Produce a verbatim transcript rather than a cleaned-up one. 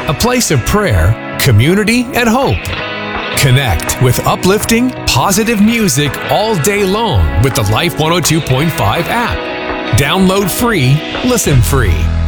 a place of prayer, community, and hope. Connect with uplifting, positive music all day long with the Life one oh two point five app. Download free, listen free.